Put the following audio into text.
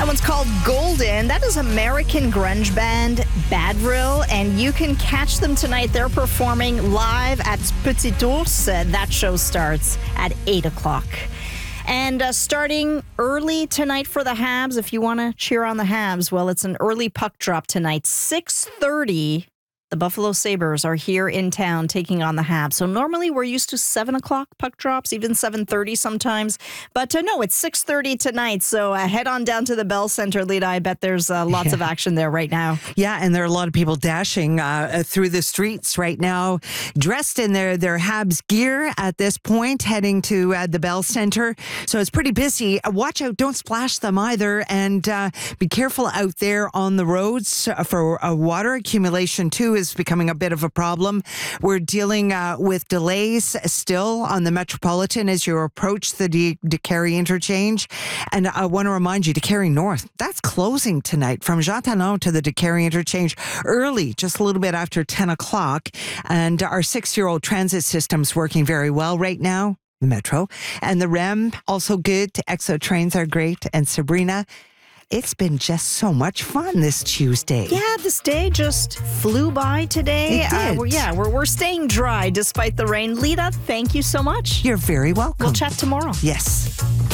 That one's called Golden. That is American grunge band Badrill, and you can catch them tonight. They're performing live at Petit Ours. That show starts at 8 o'clock. And starting early tonight for the Habs, if you want to cheer on the Habs, well, it's an early puck drop tonight, 6:30. The Buffalo Sabres are here in town taking on the Habs. So normally we're used to 7 o'clock puck drops, even 7:30 sometimes. But no, it's 6:30 tonight. So head on down to the Bell Center, Lita. I bet there's lots of action there right now. Yeah, and there are a lot of people dashing through the streets right now, dressed in their Habs gear at this point, heading to the Bell Center. So it's pretty busy. Watch out, don't splash them either. And be careful out there on the roads for water accumulation too is becoming a bit of a problem. We're dealing with delays still on the Metropolitan as you approach the DeCarry interchange. And I want to remind you, DeCarry North, that's closing tonight from Jean Talon to the DeCarry interchange early, just a little bit after 10 o'clock. And our 6-year-old transit system's working very well right now, the Metro. And the REM, also good. EXO trains are great. And Sabrina, it's been just so much fun this Tuesday. Yeah, this day just flew by today. It did. We're staying dry despite the rain. Lita, thank you so much. You're very welcome. We'll chat tomorrow. Yes.